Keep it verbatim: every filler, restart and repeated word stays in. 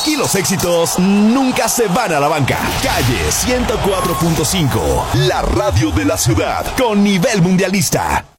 y los éxitos nunca se van a la banca. Calle ciento cuatro punto cinco, la radio de la ciudad, con nivel mundialista.